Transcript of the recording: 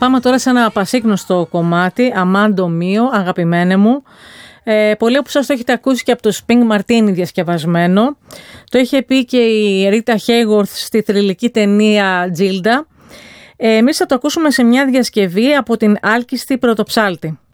πάμε τώρα σε ένα πασίγνωστο κομμάτι, Αμάντο Μίο, αγαπημένε μου. Πολλοί από σας το έχετε ακούσει και από το Spring Martini διασκευασμένο. Το είχε πει και η Ρίτα Hayworth στη θρυλική ταινία Gilda. Εμείς θα το ακούσουμε σε μια διασκευή από την Άλκιστη Πρωτοψάλτη.